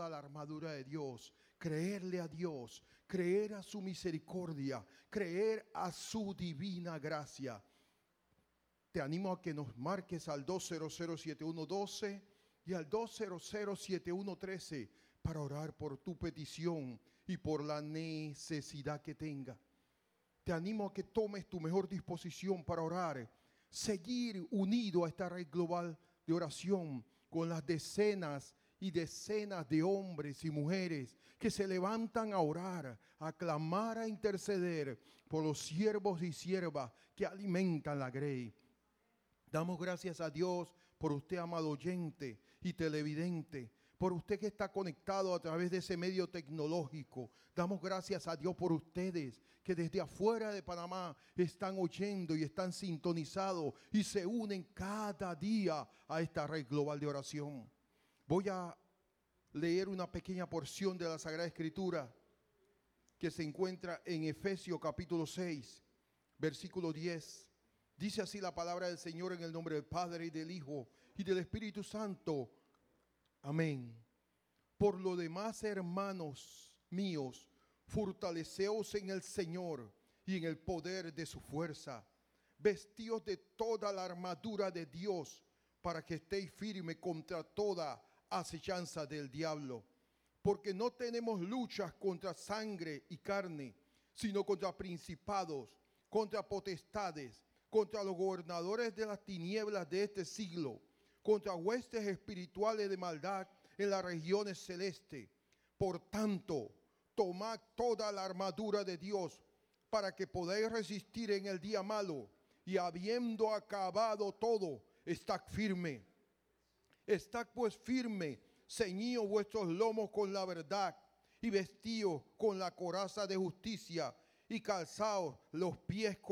toda la armadura de Dios, creerle a Dios, creer a su misericordia, creer a su divina gracia. Te animo a que nos marques al 2007112 y al 2007113 para orar por tu petición y por la necesidad que tenga. Te animo a que tomes tu mejor disposición para orar, seguir unido a esta red global de oración con las decenas y decenas de hombres y mujeres que se levantan a orar, a clamar, a interceder por los siervos y siervas que alimentan la grey. Damos gracias a Dios por usted, amado oyente y televidente, por usted que está conectado a través de ese medio tecnológico. Damos gracias a Dios por ustedes que desde afuera de Panamá están oyendo y están sintonizados y se unen cada día a esta red global de oración. Voy a leer una pequeña porción de la Sagrada Escritura que se encuentra en Efesios capítulo 6, versículo 10. Dice así la palabra del Señor en el nombre del Padre y del Hijo y del Espíritu Santo. Amén. Por lo demás, hermanos míos, fortaleceos en el Señor y en el poder de su fuerza. Vestíos de toda la armadura de Dios para que estéis firmes contra toda acechanza del diablo. Porque no tenemos luchas contra sangre y carne, sino contra principados, contra potestades, contra los gobernadores de las tinieblas de este siglo, contra huestes espirituales de maldad en las regiones celestes. Por tanto, tomad toda la armadura de Dios para que podáis resistir en el día malo, y habiendo acabado todo, estad firme. Estad pues firme, ceñidos vuestros lomos con la verdad, y vestíos con la coraza de justicia, y calzaos los pies con